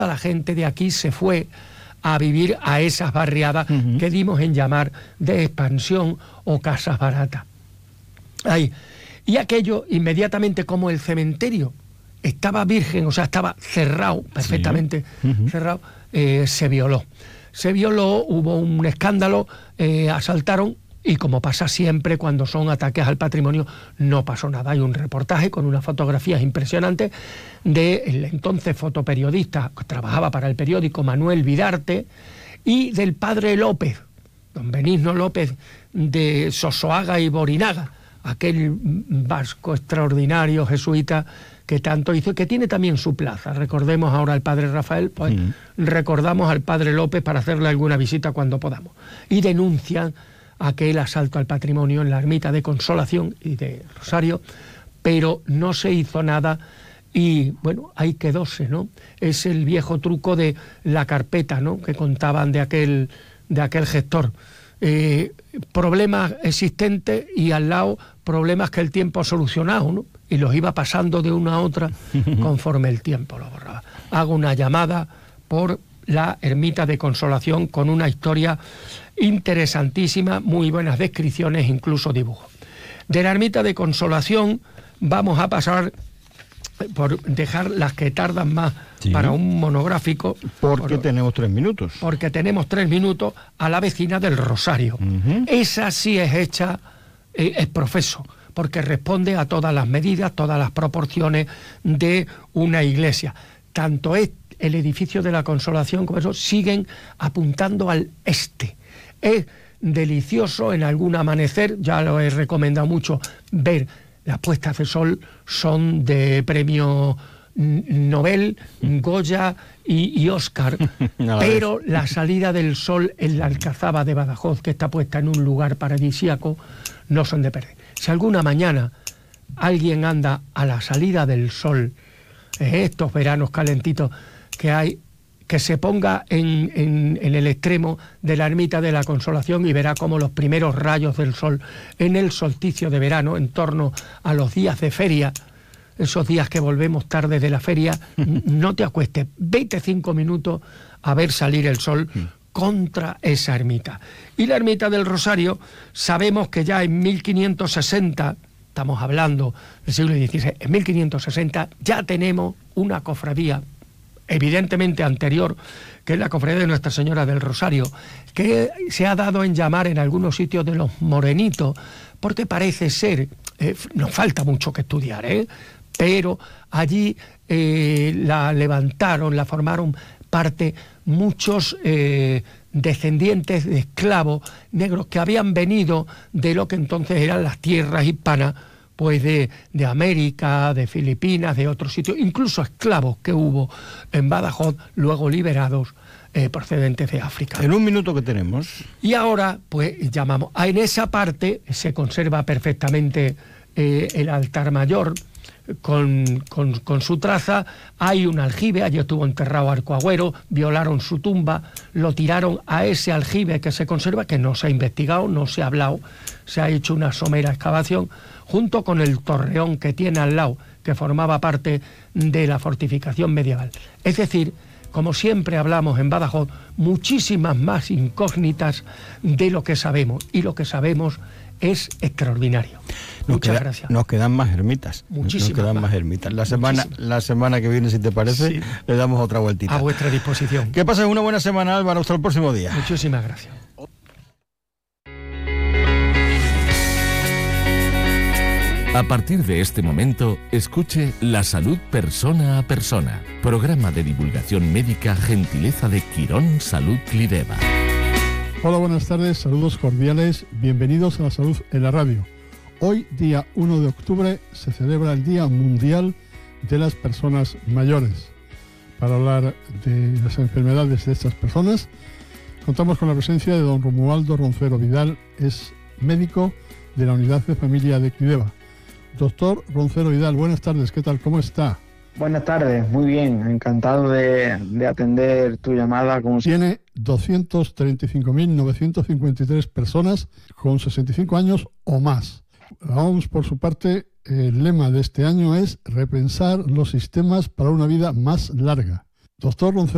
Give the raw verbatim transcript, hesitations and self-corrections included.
la gente de aquí se fue a vivir a esas barriadas uh-huh. que dimos en llamar de expansión o casas baratas. Ahí. Y aquello, inmediatamente, como el cementerio estaba virgen, o sea, estaba cerrado, perfectamente sí. uh-huh. cerrado, eh, se violó. Se violó, hubo un escándalo, eh, asaltaron, y como pasa siempre cuando son ataques al patrimonio, no pasó nada. Hay un reportaje con unas fotografías impresionantes del entonces fotoperiodista, que trabajaba para el periódico, Manuel Vidarte, y del padre López, don Benigno López de Sosoaga y Borinaga, aquel vasco extraordinario jesuita que tanto hizo y que tiene también su plaza. Recordemos ahora al padre Rafael, pues mm. recordamos al padre López para hacerle alguna visita cuando podamos. Y denuncian aquel asalto al patrimonio en la ermita de Consolación y de Rosario, pero no se hizo nada y, bueno, ahí quedóse, ¿no? Es el viejo truco de la carpeta, ¿no?, que contaban de aquel, de aquel gestor. Eh, problemas existentes y al lado problemas que el tiempo ha solucionado, ¿no? Y los iba pasando de una a otra conforme el tiempo lo borraba. Hago una llamada por la ermita de Consolación con una historia interesantísima, muy buenas descripciones, incluso dibujos. De la ermita de Consolación vamos a pasar por dejar las que tardan más sí. para un monográfico. Porque por, tenemos tres minutos. Porque tenemos tres minutos a la vecina del Rosario. Uh-huh. Esa sí es hecha, eh, es profeso, porque responde a todas las medidas, todas las proporciones de una iglesia. Tanto es el edificio de la Consolación como eso siguen apuntando al este. Es delicioso en algún amanecer, ya lo he recomendado mucho, ver las puestas de sol, son de premio Nobel, Goya y, y Oscar, pero la salida del sol en la Alcazaba de Badajoz, que está puesta en un lugar paradisíaco, no son de perder. Si alguna mañana alguien anda a la salida del sol, eh, estos veranos calentitos que hay, que se ponga en, en, en el extremo de la ermita de la Consolación y verá cómo los primeros rayos del sol en el solsticio de verano, en torno a los días de feria, esos días que volvemos tarde de la feria, no te acuestes, vete cinco minutos a ver salir el sol contra esa ermita. Y la ermita del Rosario, sabemos que ya en mil quinientos sesenta, estamos hablando del siglo dieciséis, en mil quinientos sesenta ya tenemos una cofradía evidentemente anterior, que es la cofradía de Nuestra Señora del Rosario, que se ha dado en llamar en algunos sitios de los Morenitos, porque parece ser, eh, nos falta mucho que estudiar, ¿eh? pero allí eh, la levantaron, la formaron parte muchos eh, descendientes de esclavos negros que habían venido de lo que entonces eran las tierras hispanas, pues de, de América, de Filipinas, de otros sitios, incluso esclavos que hubo en Badajoz, luego liberados, eh, procedentes de África. En un minuto que tenemos. Y ahora, pues llamamos, en esa parte se conserva perfectamente eh, el altar mayor, con, con, con su traza, hay un aljibe, allí estuvo enterrado Arcoagüero, violaron su tumba, lo tiraron a ese aljibe que se conserva, que no se ha investigado, no se ha hablado, se ha hecho una somera excavación, junto con el torreón que tiene al lado, que formaba parte de la fortificación medieval. Es decir, como siempre hablamos en Badajoz, muchísimas más incógnitas de lo que sabemos, y lo que sabemos es extraordinario. Nos Muchas queda, gracias. Nos quedan más ermitas. Muchísimas nos quedan más, más ermitas. La semana, la semana que viene, si te parece, sí. le damos otra vueltita. A vuestra disposición. Que pases una buena semana, Álvaro. Hasta el próximo día. Muchísimas gracias. A partir de este momento, escuche La Salud Persona a Persona, programa de divulgación médica gentileza de Quirón Salud Clideva. Hola, buenas tardes, saludos cordiales, bienvenidos a La Salud en la Radio. Hoy, día uno de octubre, se celebra el Día Mundial de las Personas Mayores. Para hablar de las enfermedades de estas personas, contamos con la presencia de don Romualdo Roncero Vidal, es médico de la Unidad de Familia de Clideva. Doctor Roncero Vidal, buenas tardes, ¿qué tal? ¿Cómo está? Buenas tardes, muy bien, encantado de, de atender tu llamada. Como Tiene doscientos treinta y cinco mil novecientos cincuenta y tres personas con sesenta y cinco años o más. La O M S, por su parte, el lema de este año es repensar los sistemas para una vida más larga. Doctor Roncero